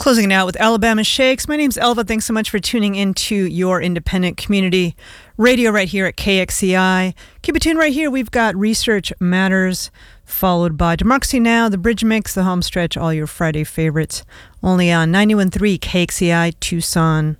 Closing it out with Alabama Shakes. My name's Elva. Thanks so much for tuning into your independent community radio right here at KXCI. Keep it tuned right here. We've got Research Matters, followed by Democracy Now!, The Bridge Mix, The Home Stretch, all your Friday favorites. Only on 91.3 KXCI Tucson.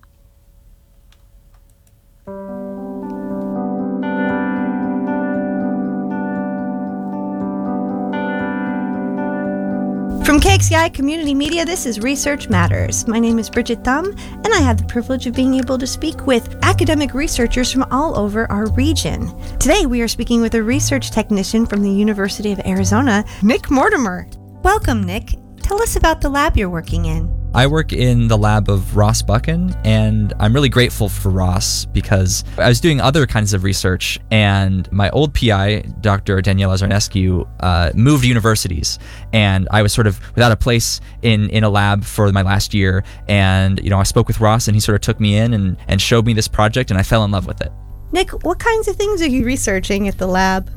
From KXCI Community Media, this is Research Matters. My name is Bridget Thum, and I have the privilege of being able to speak with academic researchers from all over our region. Today, we are speaking with a research technician from the University of Arizona, Nick Mortimer. Welcome, Nick. Tell us about the lab you're working in. I work in the lab of Ross Buchan, and I'm really grateful for Ross because I was doing other kinds of research, and my old PI, Dr. Daniela Zarnescu, moved universities, and I was sort of without a place in a lab for my last year, and I spoke with Ross, and he sort of took me in and showed me this project, and I fell in love with it. Nick, what kinds of things are you researching at the lab?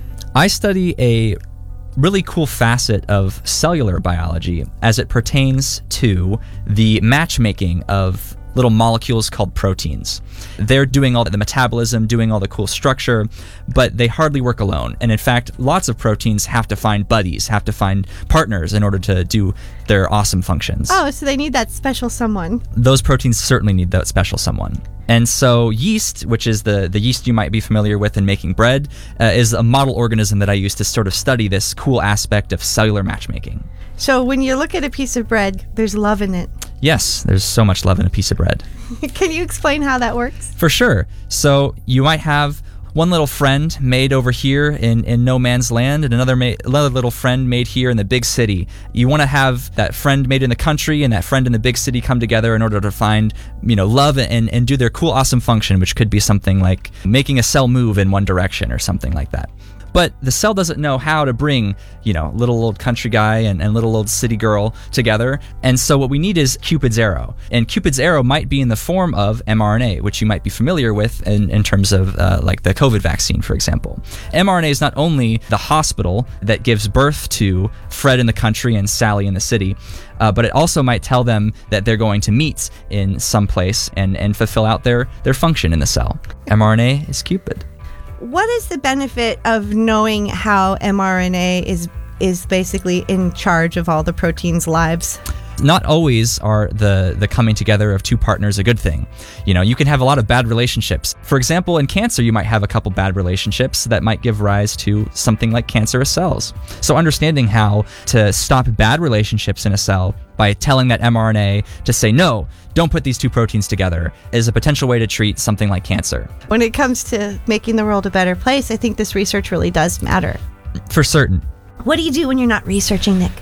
I study a really cool facet of cellular biology as it pertains to the matchmaking of little molecules called proteins. They're doing all the metabolism, doing all the cool structure, but they hardly work alone. And in fact, lots of proteins have to find buddies, have to find partners in order to do their awesome functions. Oh, so they need that special someone. Those proteins certainly need that special someone. And so yeast, which is the yeast you might be familiar with in making bread, is a model organism that I use to sort of study this cool aspect of cellular matchmaking. So when you look at a piece of bread, there's love in it. Yes, there's so much love in a piece of bread. Can you explain how that works? For sure. So you might have one little friend made over here in no man's land and another little friend made here in the big city. You want to have that friend made in the country and that friend in the big city come together in order to find, love and do their cool, awesome function, which could be something like making a cell move in one direction or something like that. But the cell doesn't know how to bring, little old country guy and little old city girl together. And so what we need is Cupid's arrow. And Cupid's arrow might be in the form of mRNA, which you might be familiar with in terms of like the COVID vaccine, for example. mRNA is not only the hospital that gives birth to Fred in the country and Sally in the city, but it also might tell them that they're going to meet in some place and fulfill out their function in the cell. mRNA is Cupid. What is the benefit of knowing how mRNA is basically in charge of all the proteins' lives? Not always are the coming together of two partners a good thing. You can have a lot of bad relationships. For example, in cancer, you might have a couple bad relationships that might give rise to something like cancerous cells. So understanding how to stop bad relationships in a cell by telling that mRNA to say, no, don't put these two proteins together, is a potential way to treat something like cancer. When it comes to making the world a better place, I think this research really does matter. For certain. What do you do when you're not researching, Nick?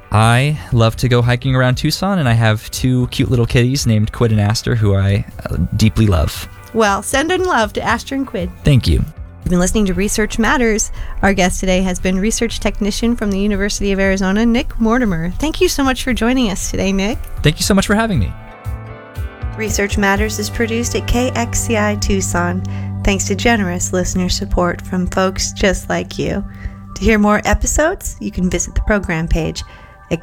I love to go hiking around Tucson, and I have two cute little kitties named Quid and Aster, who I deeply love. Well, send in love to Aster and Quid. Thank you. You've been listening to Research Matters. Our guest today has been research technician from the University of Arizona, Nick Mortimer. Thank you so much for joining us today, Nick. Thank you so much for having me. Research Matters is produced at KXCI Tucson, thanks to generous listener support from folks just like you. To hear more episodes, you can visit the program page at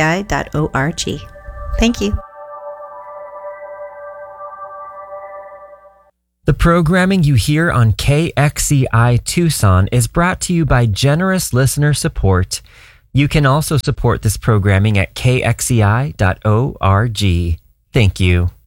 kxci.org. Thank you. The programming you hear on KXCI Tucson is brought to you by generous listener support. You can also support this programming at kxci.org. Thank you.